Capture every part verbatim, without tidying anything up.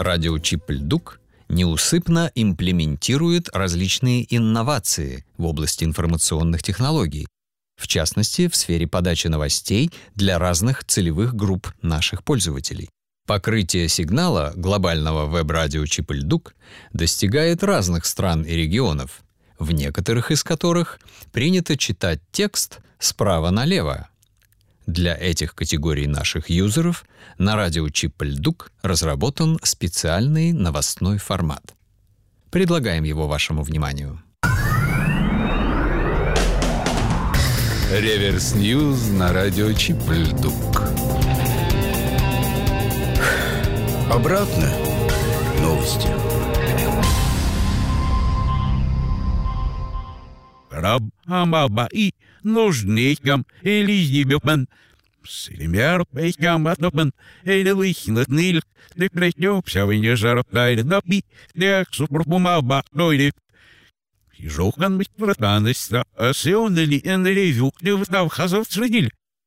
Радио Чип-Льдук неусыпно имплементирует различные инновации в области информационных технологий, в частности, в сфере подачи новостей для разных целевых групп наших пользователей. Покрытие сигнала глобального веб-радио Чип-Льдук достигает разных стран и регионов, в некоторых из которых принято читать текст справа налево. Для этих категорий наших юзеров на радио Чип-Льдук разработан специальный новостной формат. Предлагаем его вашему вниманию. Реверс Ньюз на радио Чип-Льдук. Обратно новости. Раб-амаба-и нужнейкам элизибепен. Селемяр пейкам атопен элилихнат нилк. Декретнёпся вине жаропкайр напи. Дек супрпумаба нойдеп. Жохан быть протанността, а сеонели энревюк не встав хазов средиль.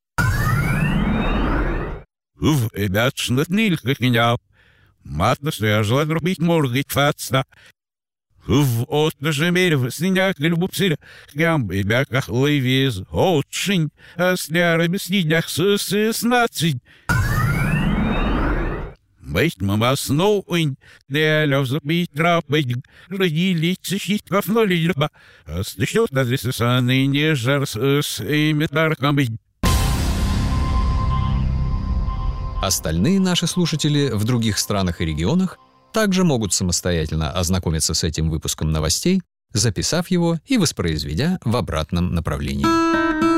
В эбят шнатниль, как меня. Матно стояжла дробить моргать фатста. В отно же мерев сняк любупсиля. Гам эбя как лайвез, отшинь, а с лярами снидях с нацинь. Бейт мама сноуинь, дялев забить трапыть, родили цищить кафнули льба, а стащут на зрисаны не жар с имитарком быть. Остальные наши слушатели в других странах и регионах также могут самостоятельно ознакомиться с этим выпуском новостей, записав его и воспроизведя в обратном направлении.